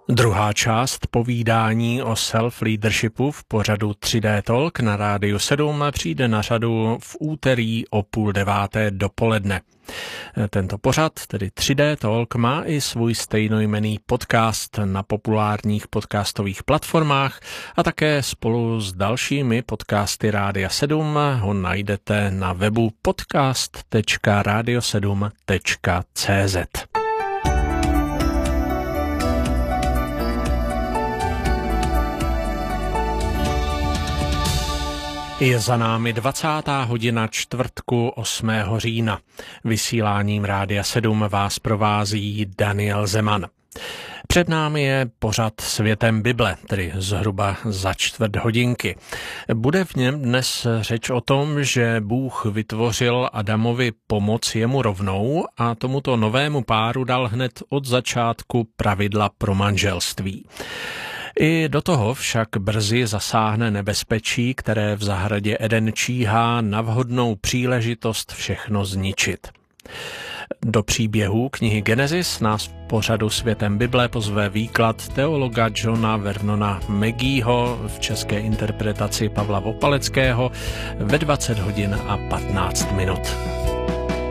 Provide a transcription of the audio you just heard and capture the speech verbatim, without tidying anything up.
Druhá část povídání o self-leadershipu v pořadu tři dé Talk na Rádiu sedm přijde na řadu v úterý o půl deváté dopoledne. Tento pořad, tedy tři dé Talk, má i svůj stejnojmenný podcast na populárních podcastových platformách a také spolu s dalšími podcasty Rádia sedm ho najdete na webu podcast tečka radio sedm tečka cé zet. Je za námi dvacátá hodina čtvrtku osmého října. Vysíláním Rádia sedm vás provází Daniel Zeman. Před námi je pořad Světem Bible, tedy zhruba za čtvrt hodinky. Bude v něm dnes řeč o tom, že Bůh vytvořil Adamovi pomoc jemu rovnou a tomuto novému páru dal hned od začátku pravidla pro manželství. I do toho však brzy zasáhne nebezpečí, které v zahradě Eden číhá na vhodnou příležitost všechno zničit. Do příběhů knihy Genesis nás v pořadu Světem Bible pozve výklad teologa Johna Vernona Mageeho v české interpretaci Pavla Vopaleckého ve dvacet hodin a patnáct minut.